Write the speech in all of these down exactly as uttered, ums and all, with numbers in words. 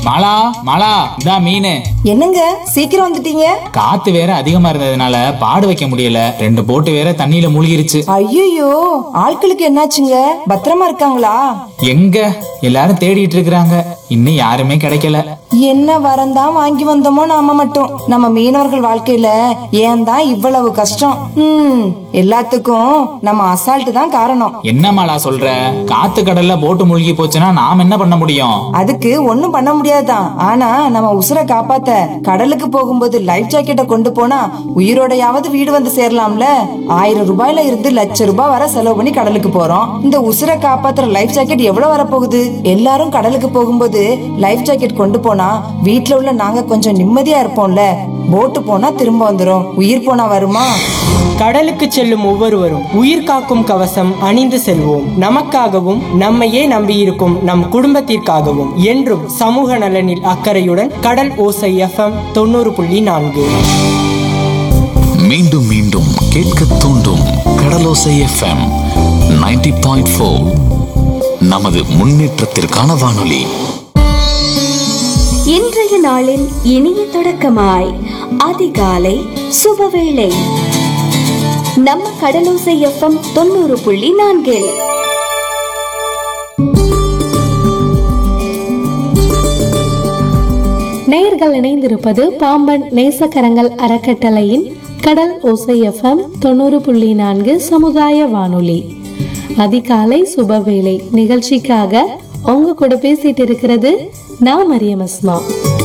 மாலா மாலா இதா மீன். என்னங்க சீக்கிரம் வந்துட்டீங்க? காத்து வேற அதிகமா இருந்ததுனால பாடு வைக்க முடியல, ரெண்டு போட்டு வேற தண்ணியில மூழ்கிருச்சு. ஐயோ, ஆட்களுக்கு என்னாச்சுங்க? பத்திரமா இருக்காங்களா? எங்க எல்லாரும் தேடிட்டு இருக்கிறாங்க, இன்னும் யாருமே கிடைக்கல. என்ன வரந்தான் வாங்கி வந்தோமோ நாம மட்டும். நம்ம மீனவர்கள் வாழ்க்கையில ஏன் தான் இவ்வளவு கஷ்டம்? ம் எல்லாத்துக்கும் நம்ம அசால்ட் தான் காரணம். என்ன மாலா சொல்ற? காத்து கடல்ல போட்டு மூழ்கி போச்சுன்னா நாம் என்ன பண்ண முடியும்? அதுக்கு ஒண்ணும் பண்ண முடியாதுதான். ஆனா நம்ம உசுரை காப்பாத்த கடலுக்கு போகும்போது லைஃப் ஜாக்கெட்டை கொண்டு போனா உயிரோடையாவது வீடு வந்து சேரலாம்ல. ஆயிரம் ரூபாயில இருந்து லட்சம் ரூபாய் வர செலவு பண்ணி கடலுக்கு போறோம். இந்த உசுரை காப்பாத்துற லைஃப் ஜாக்கெட் எவ்வளவு வரப்போகுது? எல்லாரும் கடலுக்கு போகும்போது லைஃப் ஜாக்கெட் கொண்டு போனா வீட்டுல உள்ள நாங்க கொஞ்சம் நிம்மதியா இருப்போம்ல. போட்டு போனா திரும்ப வந்துரும், உயிர் போனா வருமா? கடலுக்கு செல்லும் ஒவ்வொருவரும் உயிர் காக்கும் கவசம் அணிந்து செல்வோம். நமக்காகவும் நம்மையே நம்பியிருக்கும் நம் குடும்பத்திற்காகவும் என்றும் சமூக நலனில் அக்கறையுடன் கடல் ஓசை எஃப்எம் தொண்ணூறு புள்ளி நான்கு. மீண்டும் மீண்டும் கேட்க தூண்டும் கடலோசை எஃப்எம் நைன்டி பாயிண்ட் ஃபோர். நமது முன்னேற்றத்திற்கான வானொலி. இன்றைய நாளின் இனிய தொடக்கமாய் அதிகாலை சுபவேளை நம்ம கடலோசை எஃப்எம் தொண்ணூறு புள்ளி நான்கில். நேயர்கள் இணைந்திருப்பது பாம்பன் நேசக்கரங்கள் அறக்கட்டளையின் கடல் ஓசை எஃப்எம் தொண்ணூறு புள்ளி நான்கு சமுதாய வானொலி. அதிகாலை சுபவேளை நிகழ்ச்சிக்காக உங்க கூட பேசிட்டு இருக்கிறது நான் மரியம் அஸ்மா.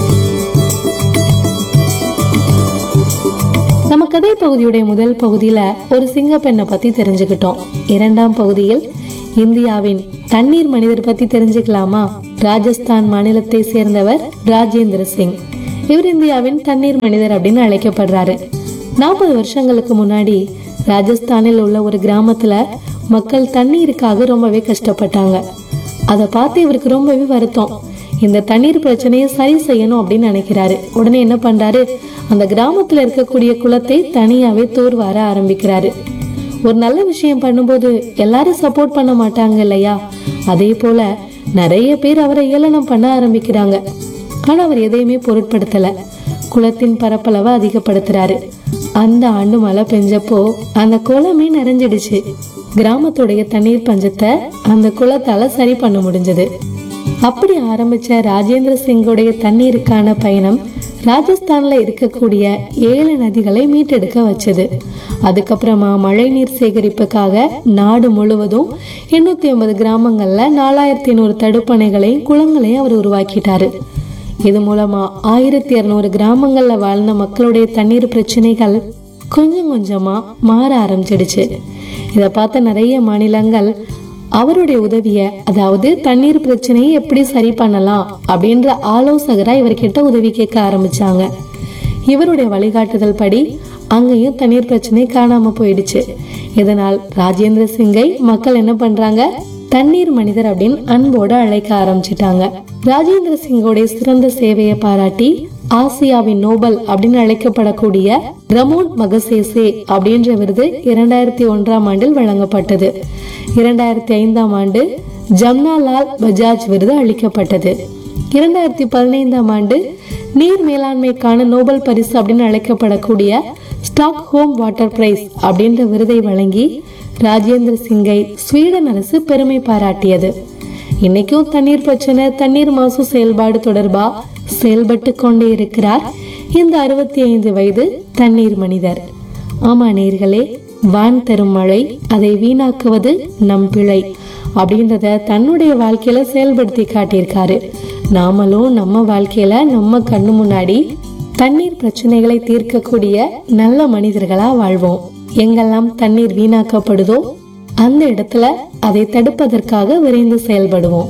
நம்ம கதை பகுதியுடைய முதல் பகுதியில ஒரு சிங்க பெண்ணை பத்தி தெரிஞ்சுக்கிட்டோம். இரண்டாம் பகுதியில் இந்தியாவின் தண்ணீர் மனிதர் பத்தி தெரிஞ்சுக்கலாமா? ராஜஸ்தான் மாநிலத்தை சேர்ந்தவர் ராஜேந்திர சிங். இவர் இந்தியாவின் தண்ணீர் மனிதர் அப்படின்னு அழைக்கப்படுறாரு. நாற்பது வருஷங்களுக்கு முன்னாடி ராஜஸ்தானில் உள்ள ஒரு கிராமத்துல மக்கள் தண்ணீருக்காக ரொம்பவே கஷ்டப்பட்டாங்க. அதை பார்த்து இவருக்கு ரொம்பவே வருத்தம். இந்த தண்ணீர் பிரச்சனையை சரி செய்யணும் அப்படின்னு நினைக்கிறாரு. உடனே என்ன பண்றாரு, அந்த கிராமத்துல இருக்கக்கூடிய குளத்தை தனியாவே தூர்வார ஆரம்பிக்கிறாரு. ஒரு நல்ல விஷயம் பண்ணும்போது எல்லாரும் சப்போர்ட் பண்ண மாட்டாங்க இல்லையா? அதே போல நிறைய பேர் அவரை ஏளனம் பண்ண ஆரம்பிக்கிறாங்க. ஆனா அவர் எதையுமே பொருட்படுத்தல. குளத்தின் பரப்பளவை அதிகப்படுத்துறாரு. அந்த ஆண்டு மழை பெஞ்சப்போ அந்த குளமே நிறைஞ்சிடுச்சு. கிராமத்துடைய தண்ணீர் பஞ்சத்தை அந்த குளத்தால சரி பண்ண முடிஞ்சது. அப்படி ஆரம்பிச்ச ராஜேந்திர சிங்குடைய தண்ணீருக்கான பயணம் ராஜஸ்தான்ல இருக்கக்கூடிய ஏழு நதிகளை மீட்டெடுக்க வச்சது. அதுக்கப்புறமா மழை நீர் சேகரிப்புக்காக நாடு முழுவதும் எண்ணூத்தி ஐம்பது கிராமங்கள்ல நாலாயிரத்தி ஐநூறு தடுப்பணைகளையும் குளங்களையும் அவர் உருவாக்கிட்டாரு. இது மூலமா ஆயிரத்தி இருநூறு கிராமங்கள்ல வாழ்ந்த மக்களுடைய தண்ணீர் பிரச்சனைகள் கொஞ்சம் கொஞ்சமா மாற ஆரம்பிச்சிடுச்சு. இதை பார்த்த நிறைய மாநிலங்கள் அவருடைய உதவிய, அதாவது தண்ணீர் பிரச்சனையை எப்படி சரி பண்ணலாம் அப்படின்ற ஆலோசகரா இவர்கிட்ட உதவி கேட்க ஆரம்பிச்சாங்க. இவருடைய வழிகாட்டுதல் படி அங்கேயும் தண்ணீர் பிரச்சனை காணாம போயிடுச்சு. இதனால் ராஜேந்திர சிங்கை மக்கள் என்ன பண்றாங்க, தண்ணீர் மனிதர் அப்படின்னு அன்போட அழைக்க ஆரம்பிச்சிட்டாங்க. ராஜேந்திர சிங்கோடைய சிறந்த சேவையை பாராட்டி ஆசியாவின் நோபல் அப்படின்னு அழைக்கப்படக்கூடிய ரமோன் மகசேசே அப்படின்ற விருது இரண்டாயிரத்தி ஒன்றாம் ஆண்டில் வழங்கப்பட்டது. இரண்டாயிரத்தி ஐந்தாம் ஆண்டு ஜம்னாலால் பஜாஜ் விருது அளிக்கப்பட்டது. இரண்டாயிரத்தி பதினைந்தாம் ஆண்டு நீர் மேலாண்மைக்கான நோபல் பரிசு அப்படின்னு அழைக்கப்படக்கூடிய ஸ்டாக் ஹோம் வாட்டர் பிரைஸ் அப்படின்ற விருதை வழங்கி ராஜேந்திர சிங்கை ஸ்வீடன் அரசு பெருமை பாராட்டியது. இன்னைக்கும் தண்ணீர் பிரச்சனை, தண்ணீர் மாசு செயல்பாடு தொடர்பா செயல்பட்டு கொண்டே இருக்கிறார் இந்த அறுபத்தி ஐந்து வயது தண்ணீர் மனிதர். ஆமா நேயர்களே, வான் தரும் மழை, அதை வீணாக்குவது நம் பிழை அப்படின்றத தன்னுடைய வாழ்க்கையில செயல்படுத்தி காட்டியிருக்காரு. நாமளும் நம்ம வாழ்க்கையில நம்ம கண்ணு முன்னாடி தண்ணீர் பிரச்சனைகளை தீர்க்கக்கூடிய நல்ல மனிதர்களா வாழ்வோம். எங்கெல்லாம் தண்ணீர் வீணாக்கப்படுதோ அந்த இடத்துல அதை தடுப்பதற்காக விரைந்து செயல்படுவோம்.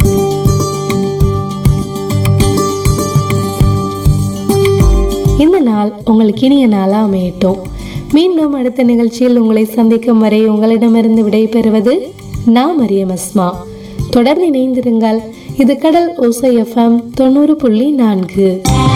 இந்த நாள் உங்களுக்கு இனிய நாளா அமையட்டும். மீண்டும் அடுத்த நிகழ்ச்சியில் உங்களை சந்திக்கும் வரை உங்களிடமிருந்து விடைபெறுவது நான் மரியம் அஸ்மா. தொடர்ந்து இணைந்திருங்கள். இது கடல் ஓசை எஃப்எம் தொண்ணூறு புள்ளி நான்கு.